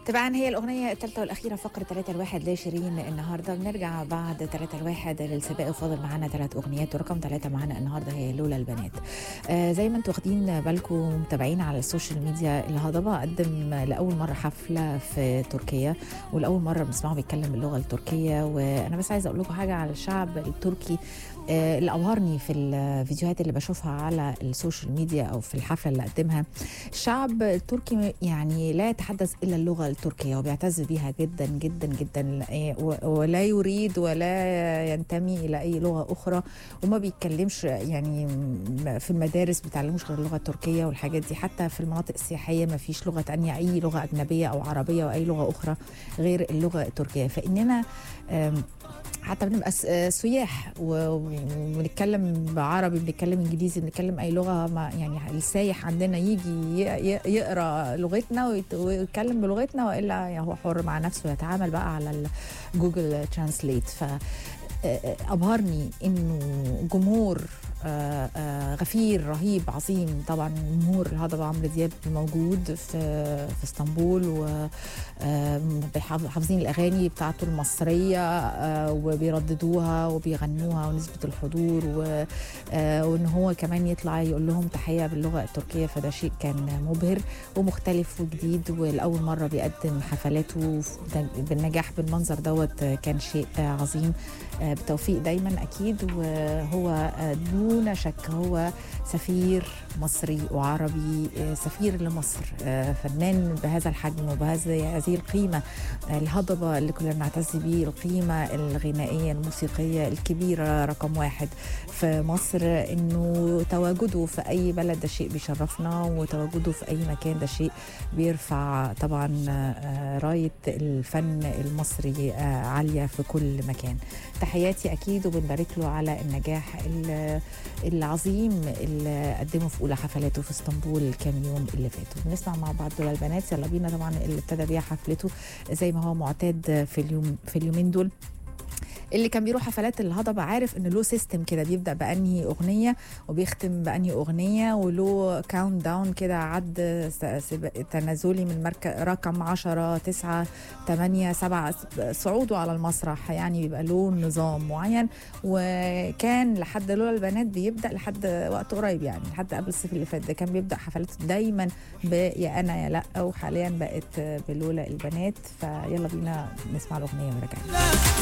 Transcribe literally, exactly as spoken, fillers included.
طبعا هي الأغنية الثالثة والأخيرة فقرة ثلاثة الواحد لشيرين. النهاردة بنرجع بعد ثلاثة الواحد للسباق وفاضل معانا ثلاث أغنيات، ورقم ثلاثة معانا النهاردة هي لولا البنات. آه زي ما انتوا واخدين بالكم متابعين على السوشيال ميديا، الهضبة قدم لأول مرة حفلة في تركيا، ولأول مرة بنسمعه بيتكلم باللغة التركية. وأنا بس عايزة أقول لكم حاجة على الشعب التركي آه اللي أبهرني في الفيديوهات اللي بشوفها على السوشيال ميديا أو في الحفلة اللي قدمها. الشعب التركي يعني لا يتحدث إلا اللغة التركية وبيعتز بيها جدا جدا جدا، ولا يريد ولا ينتمي إلى أي لغة أخرى، وما بيتكلمش يعني في المدارس بيتعلموش غير اللغة التركية والحاجات دي. حتى في المناطق السياحية ما فيش لغة تانية، أي لغة أجنبية أو عربية أو أي لغة أخرى غير اللغة التركية. فإننا حتى بنبقى سياح وبنتكلم بعربي، بنتكلم انجليزي، بنتكلم اي لغه، ما يعني السايح عندنا يجي يقرا لغتنا ويتكلم بلغتنا، والا يعني هو حر مع نفسه يتعامل بقى على الجوجل ترانسليت. ف أبهرني إنه جمهور آآ آآ غفير رهيب عظيم، طبعا جمهور الهضبة عمرو دياب موجود في في اسطنبول، وحافظين الأغاني بتاعته المصرية وبيرددوها وبيغنوها، ونسبة الحضور وإن هو كمان يطلع يقول لهم تحية باللغة التركية، فده شيء كان مبهر ومختلف وجديد، والأول مرة بيقدم حفلاته بالنجاح بالمنظر دوت كان شيء عظيم. بالتوفيق دايما أكيد، وهو دون شك هو سفير مصري وعربي، سفير لمصر، فنان بهذا الحجم وبهذه هذه القيمة. الهضبة اللي كلنا نعتز بيه، القيمة الغنائية الموسيقية الكبيرة رقم واحد في مصر، إنه تواجده في أي بلد ده شيء بيشرفنا، وتواجده في أي مكان ده شيء بيرفع طبعا راية الفن المصري عالية في كل مكان. تحياتي أكيد، وبنبارك له على النجاح العظيم اللي قدمه في أولى حفلاته في اسطنبول الكام يوم اللي فاتوا. بنسمع مع بعض دول البنات، يلا بينا. طبعا اللي ابتدى بيها حفلته زي ما هو معتاد في اليوم في اليومين دول، اللي كان بيروح حفلات الهضبة عارف ان له سيستم كده، بيبدأ بأنهي أغنية وبيختم بأنهي أغنية، وله كاونت داون كده، عد تنازلي من مركز رقم عشرة تسعة تمانية سبعة صعوده على المسرح، يعني بيبقى له نظام معين. وكان لحد لولا البنات بيبدأ لحد وقت قريب، يعني لحد قبل الصيف اللي فات ده كان بيبدأ حفلاته دايما بيا أنا يا لأ، وحاليا بقت بلولا البنات. فيلا بينا نسمع الأغنية ونرجع.